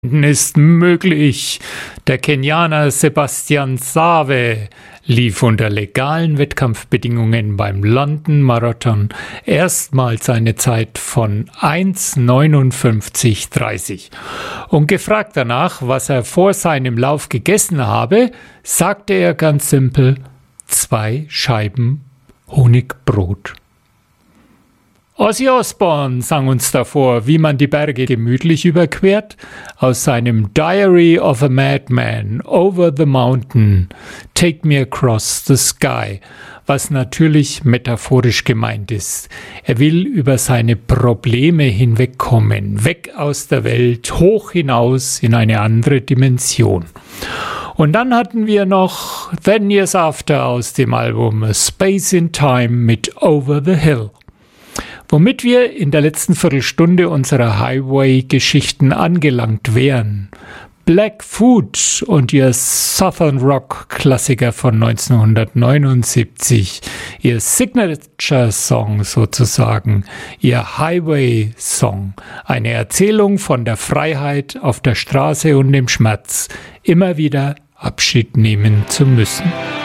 ist möglich. Der Kenianer Sebastian Sawe lief unter legalen Wettkampfbedingungen beim London Marathon erstmals eine Zeit von 1:59:30. Und gefragt danach, was er vor seinem Lauf gegessen habe, sagte er ganz simpel: 2 Scheiben Honigbrot. Ozzy Osbourne sang uns davor, wie man die Berge gemütlich überquert, aus seinem Diary of a Madman, Over the Mountain, Take Me Across the Sky, was natürlich metaphorisch gemeint ist. Er will über seine Probleme hinwegkommen, weg aus der Welt, hoch hinaus in eine andere Dimension. Und dann hatten wir noch Then Years After aus dem Album A Space in Time mit Over the Hill. Womit wir in der letzten Viertelstunde unserer Highway-Geschichten angelangt wären. Blackfoot und ihr Southern Rock-Klassiker von 1979, ihr Signature-Song sozusagen, ihr Highway-Song, eine Erzählung von der Freiheit auf der Straße und dem Schmerz, immer wieder Abschied nehmen zu müssen.